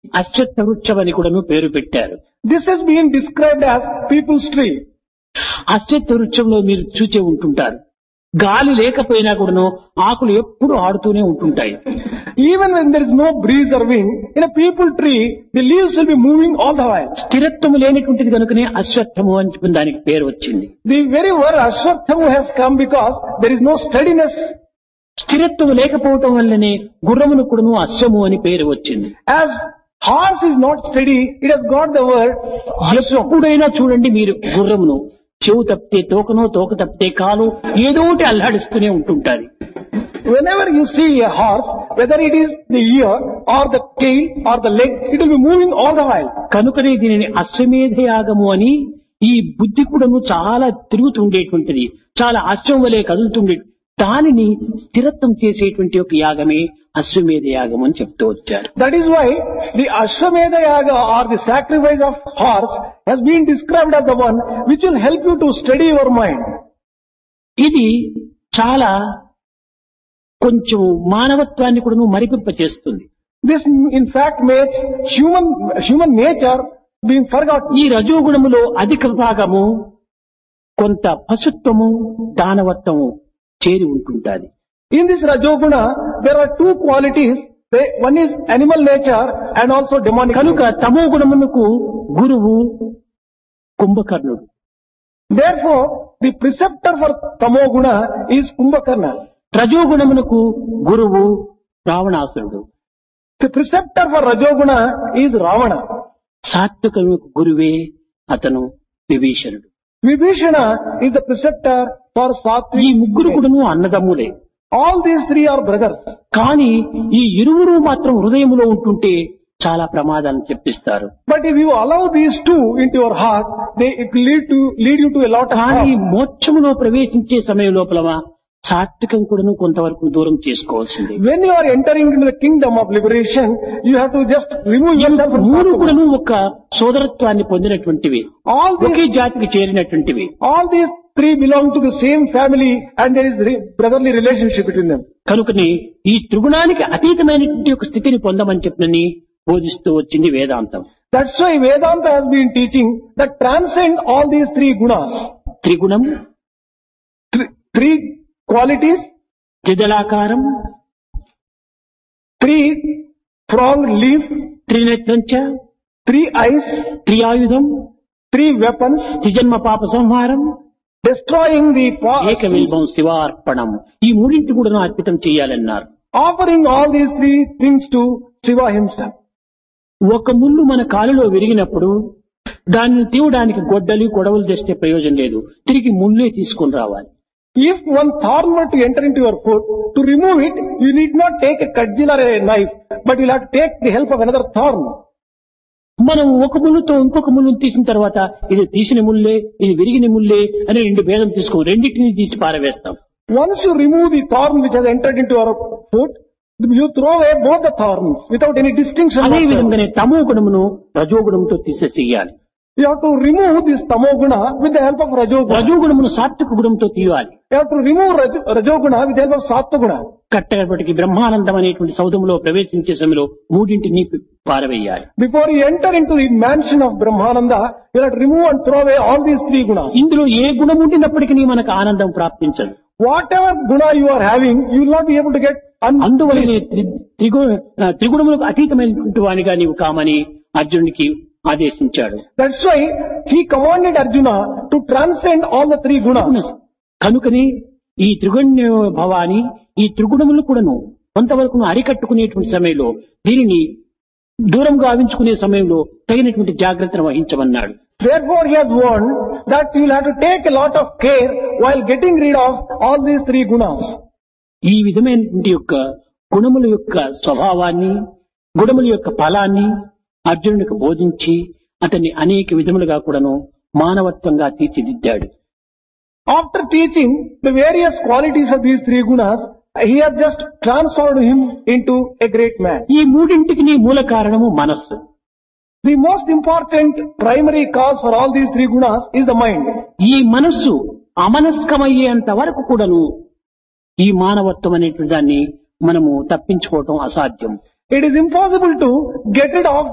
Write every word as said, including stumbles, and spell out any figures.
అశ్వత్థ వృక్షం అని కూడాను పేరు పెట్టారు. This has been described as people's tree. అశ్వత్థ వృక్షంలో మీరు చూచే ఉంటుంటారు, గాలి లేకపోయినా కూడాను ఆకులు ఎప్పుడు ఆడుతూనే ఉంటుంటాయి. Even when there is no breeze or wind, in a people tree, the leaves will be moving all the while. స్థిరత్వం లేనటువంటిది కనుకనే అశ్వత్థము అని చెప్పిన దానికి పేరు వచ్చింది. The very word Ashwatthama has come because there is no steadiness. స్థిరత్వం లేకపోవటం వల్లనే గుర్రమును కూడాను అశ్వము అని పేరు వచ్చింది. As horse is not steady, it has got the word Ashwam. ఎప్పుడైనా చూడండి మీరు గుర్రమును, చెవు తప్పితే తోకనో, తోక తప్పితే కాలు, ఏదో ఒకటి అల్లాడిస్తూనే ఉంటుంటారు. Whenever you see a horse, whether it is the ear or the tail or the leg, it will be moving all the while. కనుకనే దీనిని అశ్వమేధ యాగము అని, ఈ బుద్ధి కూడాను చాలా తిరుగుతుండేటువంటిది, చాలా అశ్వం వలె కదులుతుండే, దానిని స్థిరత్వం చేసేటువంటి ఒక యాగమే అశ్వమేధ యాగం అని చెప్తూ వచ్చారు. That is why the Ashwamedha Yaga or the sacrifice of horse has been described as the one which will help you to steady your mind. ఇది చాలా కొంచెం మానవత్వాన్ని కూడా మరిపింప చేస్తుంది. This in fact makes human human nature being forgotten. ఈ రజోగుణములో అధిక భాగము కొంత పశుత్వము, దానవత్వము చేరి ఉంటుంటాది. In this Rajoguna, there are two qualities. One is animal nature and also demonic. కనుక తమో గుణమునకు గురువు కుంభకర్ణుడు. Therefore, the preceptor for Tamoguna is Kumbhakarna. రజోగుణమునకు గురువు రావణాసురుడు. The preceptor for Rajoguna is Ravana. సాత్వికమునకు గురువే అతను విభీషణుడు. Vibhishana is the preceptor for ఈ Sattvic. ముగ్గురు కూడాను అన్నదమ్ములే. All these three are brothers. కానీ ఈ ఇరువురు మాత్రం హృదయములో ఉంటుంటే చాలా ప్రమాదాన్ని చెప్పిస్తారు. But if you allow these two into your heart, they it will lead to lead you to a lot of కానీ harm. మోక్షములో ప్రవేశించే సమయం లోపల సాత్వికం కూడాను కొంతవరకు దూరం చేసుకోవాల్సింది. When you are entering into the kingdom of liberation, you have to just remove yourself from మూడు sattva. కూడాను ఒక సోదరత్వాన్ని పొందినటువంటివి, All ఒకే these, జాతికి చేరినటువంటివి. all these three belong to the same family and there is re- brotherly relationship between them. కనుకని ఈ త్రిగుణానికి అతీతమైనటువంటి ఒక స్థితిని పొందమని చెప్పినని బోధిస్తూ వచ్చింది వేదాంతం. That's why Vedanta has been teaching that transcend all these three gunas. త్రిగుణం, Three, three qualities, త్రిదళాకారం, three pronged leaf, త్రినేత్రంచ, three eyes, త్రియాయుధం, three weapons, త్రిజన్మ పాప సంహారం, destroying the pa- ఏకవిల్వం శివార్పణం. ఈ మూడింటి కూడా అర్పితం చేయాలన్నారు. offering all these three things to Shiva himself. ఒక ముళ్ళు మన కాలులో విరిగినప్పుడు దాన్ని తీయడానికి గొడ్డలి కొడవలు తెస్తే ప్రయోజనం లేదు, తిరిగి ముళ్ళే తీసుకొని రావాలి. If one thorn were to enter into your foot, to remove it, you need not take a cudgel or a knife, but you'll have to take the help of another thorn. మనం ఒక ముళ్ళుతో ఇంకొక ముళ్ళును తీసిన తర్వాత ఇది తీసిన ముళ్ళే, ఇది విరిగిన ముళ్ళే అని రెండు భేదం తీసుకో, రెండింటిని తీసి పారవేస్తాం. Once you remove the thorn which has entered into your foot, you throw away both the thorns without any distinction. అదే whatsoever. విధంగానే తమో గుణమును రజోగుణంతో తీసేసేయాలి. You have to remove this tamoguna with the help of rajoguna. రజోగుణమును సాత్విక గుణంతో తీయాలి. You have to remove raj- rajoguna with the help of sattva. కట్టగప్పటికి Brahmanandam అనేటువంటి సౌధంలో ప్రవేశించే సమయంలో మూడింటిని పారవేయాలి. Before you enter into the mansion of Brahmananda, you have to remove and throw away all these three gunas. ఇందులో ఏ గుణం ఉండినప్పటికీ మనకు ఆనందం ప్రాప్తించదు. Whatever guna you are having, you will not be able to get un- అందువల్లనే three- త్రిగు ఆ, త్రిగుణములకు అతీతమైనటువంటి వానిగా నీవు కామని అర్జునుడికి ఆదేశించాడు. That's why he commanded Arjuna to transcend all the three gunas. కనుకని ఈ త్రిగుణ భవాని, ఈ త్రిగుణములు కూడాను కొంతవరకు అరికట్టుకునేటువంటి సమయంలో దీనిని దూరం గావించుకునే సమయంలో తగినటువంటి జాగ్రత్తను వహించమన్నాడు. Therefore he has warned that you will have to take a lot of care while getting rid of all these three gunas. ఈ విధమైనటువంటి యొక్క గుణముల యొక్క స్వభావాన్ని, గుణముల యొక్క ఫలాన్ని అర్జునుడికి బోధించి అతన్ని అనేక విధములుగా కూడాను మానవత్వంగా తీర్చిదిద్దాడు. After teaching the various qualities of these three gunas, he has just transformed him into a great man. ఈ మూడింటికి మూల కారణము మనస్సు. The most important primary cause for all these three gunas is the mind. ఈ మనస్సు అమనస్కమయ్యేంత వరకు కూడాను ఈ మానవత్వం అనేటువంటి దాన్ని మనము తప్పించుకోవటం అసాధ్యం. It is impossible to get rid of